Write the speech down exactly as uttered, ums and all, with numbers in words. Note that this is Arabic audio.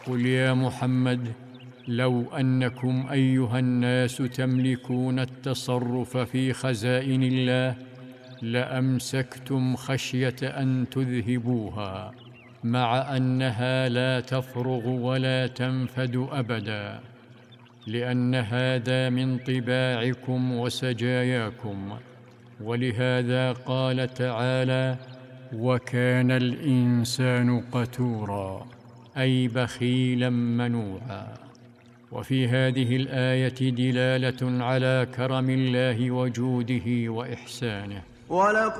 قل يا محمد: لو أنكم أيها الناس تملكون التصرف في خزائن الله لأمسكتم خشية أن تذهبوها، مع أنها لا تفرغ ولا تنفد أبدا، لأن هذا من طباعكم وسجاياكم. ولهذا قال تعالى: وكان الإنسان قتورا، أي بخيلا منوعا. وفي هذه الآية دلالة على كرم الله وجوده وإحسانه.